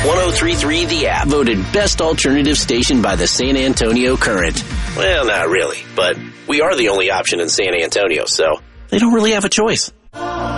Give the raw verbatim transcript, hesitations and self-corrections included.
oh three three The App, voted best alternative station by the San Antonio Current. Well, not really, but we are the only option in San Antonio, so they don't really have a choice.